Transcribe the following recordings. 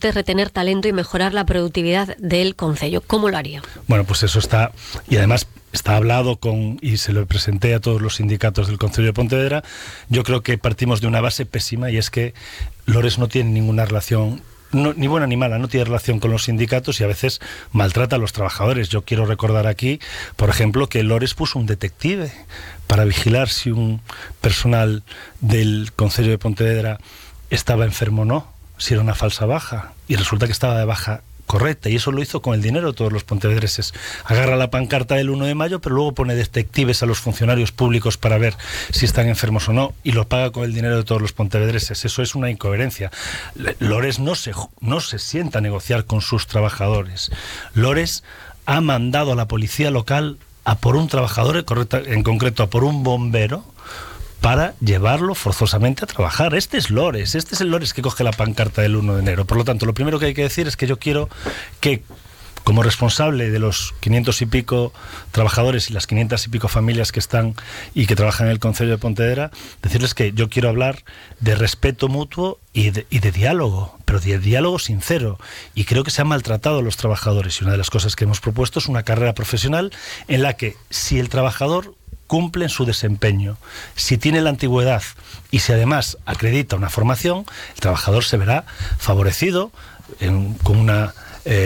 usted retener talento y mejorar la productividad del concello. ¿Cómo lo haría? Bueno, pues eso está, y además está hablado y se lo presenté a todos los sindicatos del Concello de Pontevedra. Yo creo que partimos de una base pésima, y es que Lores no tiene ninguna relación, ni buena ni mala, no tiene relación con los sindicatos, y a veces maltrata a los trabajadores. Yo quiero recordar aquí, por ejemplo, que Lores puso un detective para vigilar si un personal del Concello de Pontevedra estaba enfermo o no, si era una falsa baja, y resulta que estaba de baja correcta, y eso lo hizo con el dinero de todos los pontevedreses. Agarra la pancarta del 1 de mayo, pero luego pone detectives a los funcionarios públicos para ver si están enfermos o no, y lo paga con el dinero de todos los pontevedreses. Eso es una incoherencia. Lores no se sienta a negociar con sus trabajadores. Lores ha mandado a la policía local a por un trabajador, en concreto a por un bombero, para llevarlo forzosamente a trabajar. Este es Lores, este es el Lores que coge la pancarta del 1 de enero. Por lo tanto, lo primero que hay que decir es que yo quiero que, como responsable de los 500 y pico trabajadores y las 500 y pico familias que están y que trabajan en el Concello de Pontevedra, decirles que yo quiero hablar de respeto mutuo y de diálogo, pero de diálogo sincero. Y creo que se han maltratado a los trabajadores, y una de las cosas que hemos propuesto es una carrera profesional en la que, si el trabajador cumple en su desempeño, si tiene la antigüedad y si además acredita una formación, el trabajador se verá favorecido con una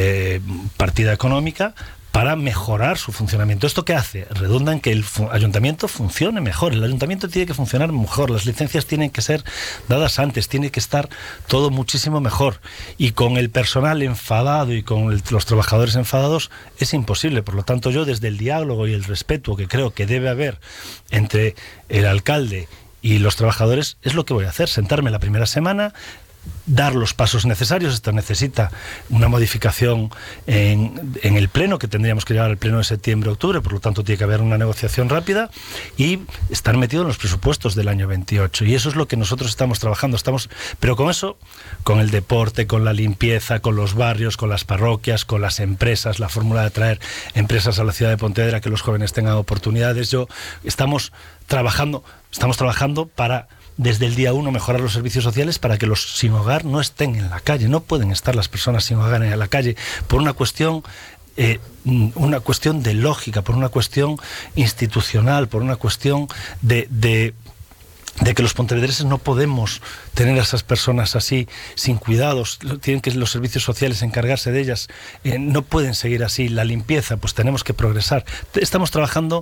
partida económica para mejorar su funcionamiento. ¿Esto qué hace? Redunda en que el ayuntamiento funcione mejor. El ayuntamiento tiene que funcionar mejor, las licencias tienen que ser dadas antes, tiene que estar todo muchísimo mejor. Y con el personal enfadado y con los trabajadores enfadados es imposible. Por lo tanto, yo, desde el diálogo y el respeto que creo que debe haber entre el alcalde y los trabajadores, es lo que voy a hacer: sentarme la primera semana, dar los pasos necesarios. Esto necesita una modificación en el pleno, que tendríamos que llevar al pleno de septiembre-octubre, por lo tanto tiene que haber una negociación rápida y estar metido en los presupuestos del año 28, y eso es lo que nosotros estamos trabajando. Pero con eso, con el deporte, con la limpieza, con los barrios, con las parroquias, con las empresas, la fórmula de traer empresas a la ciudad de Pontevedra, que los jóvenes tengan oportunidades. Estamos trabajando para, desde el día 1, mejorar los servicios sociales para que los sin hogar no estén en la calle. No pueden estar las personas sin hogar en la calle por una cuestión de lógica, por una cuestión institucional, por una cuestión de que los pontevedreses no podemos tener a esas personas así, sin cuidados. Tienen que los servicios sociales encargarse de ellas. No pueden seguir así. La limpieza, pues tenemos que progresar. Estamos trabajando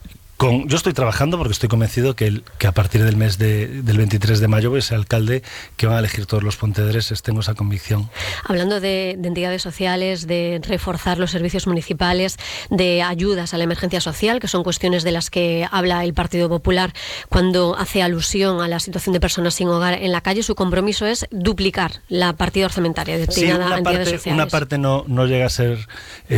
yo estoy trabajando porque estoy convencido que a partir del mes del 23 de mayo voy a ser alcalde, que van a elegir todos los pontevedreses. Tengo esa convicción. Hablando de entidades sociales, de reforzar los servicios municipales, de ayudas a la emergencia social, que son cuestiones de las que habla el Partido Popular cuando hace alusión a la situación de personas sin hogar en la calle, su compromiso es duplicar la partida orçamentaria destinada a entidades sociales. Una parte no llega a ser,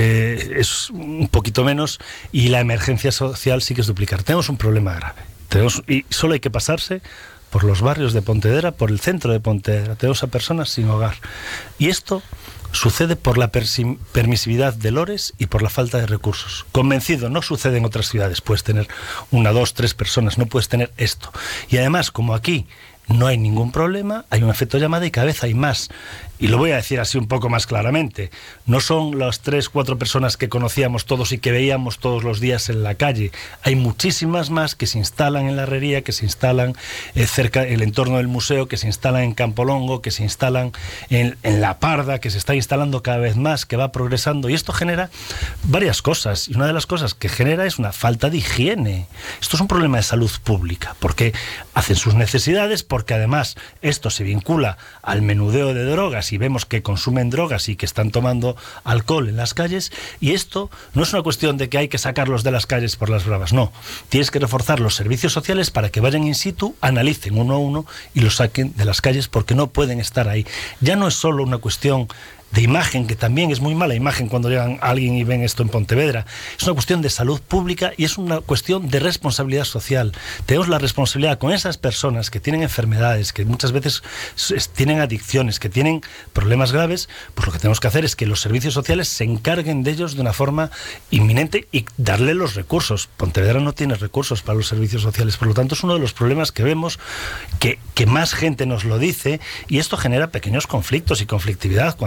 es un poquito menos, y la emergencia social sí que es duplicar. Tenemos un problema grave. Y solo hay que pasarse por los barrios de Pontevedra, por el centro de Pontevedra. Tenemos a personas sin hogar. Y esto sucede por la permisividad de Lores y por la falta de recursos. Convencido, no sucede en otras ciudades. Puedes tener 1, 2, 3 personas, no puedes tener esto. Y además, como aquí no hay ningún problema, hay un efecto llamada y cada vez hay más. Y lo voy a decir así un poco más claramente. No son las 3, 4 personas que conocíamos todos y que veíamos todos los días en la calle. Hay muchísimas más que se instalan en la Herrería, que se instalan cerca del entorno del museo, que se instalan en Campolongo, que se instalan en La Parda, que se está instalando cada vez más, que va progresando. Y esto genera varias cosas. Y una de las cosas que genera es una falta de higiene. Esto es un problema de salud pública, porque hacen sus necesidades, porque además esto se vincula al menudeo de drogas y vemos que consumen drogas y que están tomando alcohol en las calles. Y esto no es una cuestión de que hay que sacarlos de las calles por las bravas, no. Tienes que reforzar los servicios sociales para que vayan in situ, analicen uno a uno y los saquen de las calles, porque no pueden estar ahí. Ya no es solo una cuestión de imagen, que también es muy mala imagen cuando llegan a alguien y ven esto en Pontevedra. Es una cuestión de salud pública y es una cuestión de responsabilidad social. Tenemos la responsabilidad con esas personas que tienen enfermedades, que muchas veces tienen adicciones, que tienen problemas graves. Pues lo que tenemos que hacer es que los servicios sociales se encarguen de ellos de una forma inminente y darle los recursos. Pontevedra no tiene recursos para los servicios sociales, por lo tanto es uno de los problemas que vemos, que más gente nos lo dice, y esto genera pequeños conflictos y conflictividad.